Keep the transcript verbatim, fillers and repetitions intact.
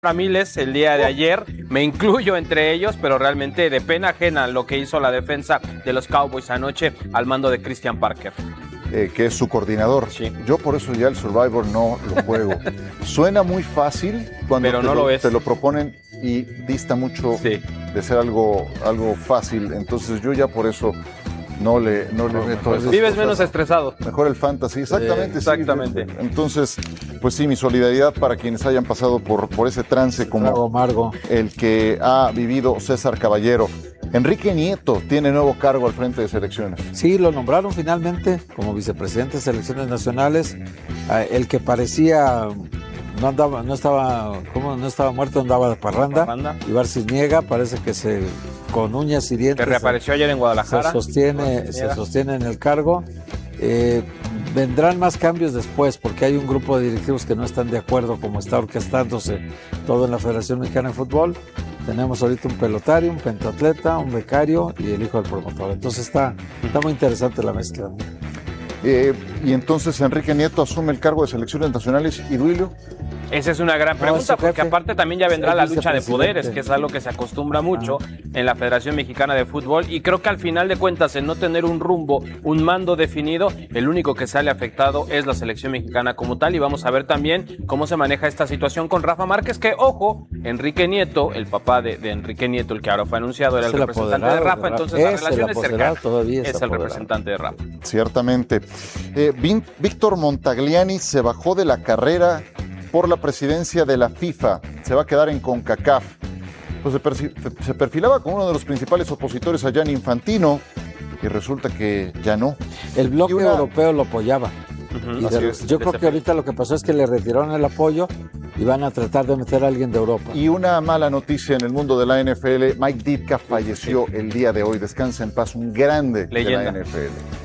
a miles el día de ayer, me incluyo entre ellos, pero realmente de pena ajena lo que hizo la defensa de los Cowboys anoche al mando de Christian Parker. Eh, que es su coordinador. Sí. Yo por eso ya el Survivor no lo juego. Suena muy fácil cuando pero te, no lo, lo es. te lo proponen y dista mucho sí. de ser algo, algo fácil. Entonces yo ya por eso no le, no le no, meto esas Vives cosas. menos estresado. Mejor el fantasy, exactamente. Eh, exactamente. Sí. Entonces, pues sí, mi solidaridad para quienes hayan pasado por, por ese trance como amargo. el que ha vivido César Caballero. Enrique Nieto tiene nuevo cargo al frente de selecciones. Sí, lo nombraron finalmente como vicepresidente de selecciones nacionales. El que parecía no andaba, no estaba, ¿cómo? No estaba muerto, andaba de parranda. parranda. Ibar Cisniega parece que se con uñas y dientes. Que reapareció ayer en Guadalajara. Se sostiene, se sostiene en el cargo. Eh, vendrán más cambios después porque hay un grupo de directivos que no están de acuerdo como está orquestándose todo en la Federación Mexicana de Fútbol. Tenemos ahorita un pelotario, un pentatleta, un becario y el hijo del promotor. Entonces está, está muy interesante la mezcla. Eh, y entonces Enrique Nieto asume el cargo de selecciones nacionales y Duilio. Esa es una gran pregunta, no, porque jefe. aparte también ya vendrá la lucha de poderes, que es algo que se acostumbra mucho ah. en la Federación Mexicana de Fútbol, y creo que al final de cuentas, en no tener un rumbo, un mando definido, el único que sale afectado es la selección mexicana como tal, y vamos a ver también cómo se maneja esta situación con Rafa Márquez, que, ojo, Enrique Nieto, el papá de, de Enrique Nieto, el que ahora fue anunciado, era el, el representante de Rafa, entonces es la relación es cercana, todavía es, es el representante de Rafa. Ciertamente. Eh, Víctor Montagliani se bajó de la carrera por la presidencia de la FIFA, se va a quedar en CONCACAF. Pues se, se perfilaba como uno de los principales opositores a Gianni Infantino y resulta que ya no. El bloque una... europeo lo apoyaba. Uh-huh. de, es, yo creo que ahorita lo que pasó es que le retiraron el apoyo y van a tratar de meter a alguien de Europa. Y una mala noticia en el mundo de la N F L, Mike Ditka falleció el día de hoy, descansa en paz, un grande Leyenda. de la N F L.